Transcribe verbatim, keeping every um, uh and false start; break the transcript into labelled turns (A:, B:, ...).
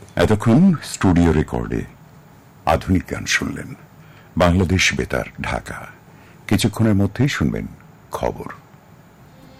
A: এতক্ষণ স্টুডিও রেকর্ডে আধুনিক গান শুনলেন। বাংলাদেশ বেতার, ঢাকা। কিছুক্ষণের মধ্যেই শুনবেন খবর।